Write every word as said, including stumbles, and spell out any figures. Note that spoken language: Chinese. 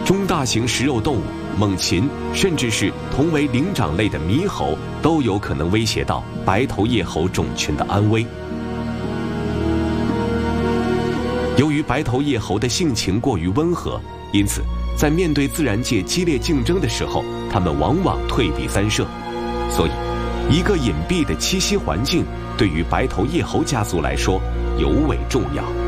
中大型食肉动物、猛禽，甚至是同为灵长类的猕猴，都有可能威胁到白头叶猴种群的安危。由于白头叶猴的性情过于温和，因此在面对自然界激烈竞争的时候，它们往往退避三舍。所以，一个隐蔽的栖息环境对于白头叶猴家族来说尤为重要。